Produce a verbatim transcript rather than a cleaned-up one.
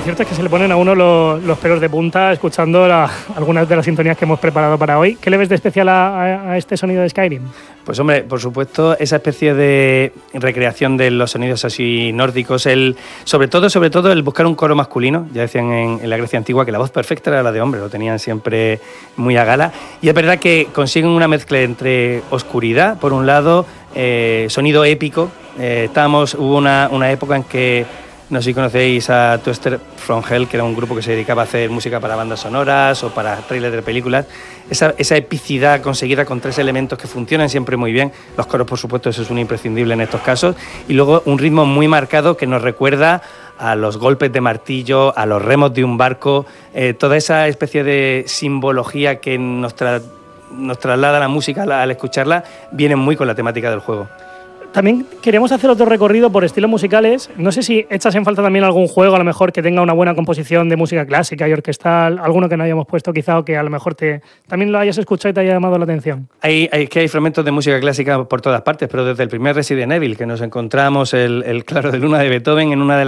cierto es que se le ponen a uno los, los pelos de punta escuchando la, algunas de las sintonías que hemos preparado para hoy. ¿Qué le ves de especial a, a, a este sonido de Skyrim? Pues hombre, por supuesto, esa especie de recreación de los sonidos así nórdicos, el, sobre todo, sobre todo el buscar un coro masculino. Ya decían en, en la Grecia antigua que la voz perfecta era la de hombre, lo tenían siempre muy a gala. Y es verdad que consiguen una mezcla entre oscuridad, por un lado, eh, sonido épico. Eh, estábamos, hubo una, una época en que, no sé si conocéis a Twister from Hell, que era un grupo que se dedicaba a hacer música para bandas sonoras o para trailers de películas. Esa, esa epicidad conseguida con tres elementos que funcionan siempre muy bien. Los coros, por supuesto, eso es un imprescindible en estos casos. Y luego un ritmo muy marcado que nos recuerda a los golpes de martillo, a los remos de un barco, eh, toda esa especie de simbología que nos, tra- nos traslada la música al, al escucharla, viene muy con la temática del juego. También queríamos hacer otro recorrido por estilos musicales. No sé si echas en falta también algún juego, a lo mejor, que tenga una buena composición de música clásica y orquestal, alguno que no hayamos puesto quizá o que a lo mejor te, también lo hayas escuchado y te haya llamado la atención. Hay, hay, que hay fragmentos de música clásica por todas partes, pero desde el primer Resident Evil, que nos encontramos el, el Claro de Luna de Beethoven en una de